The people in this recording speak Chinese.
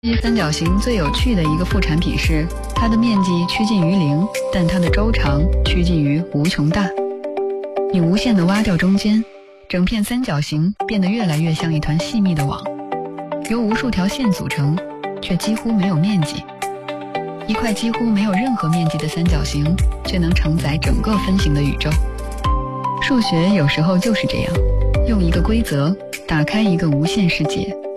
计三角形最有趣的一个副产品是，它的面积趋近于零，但它的周长趋近于无穷大。你无限地挖掉中间，整片三角形变得越来越像一团细密的网，由无数条线组成，却几乎没有面积。一块几乎没有任何面积的三角形，却能承载整个分形的宇宙。数学有时候就是这样，用一个规则打开一个无限世界。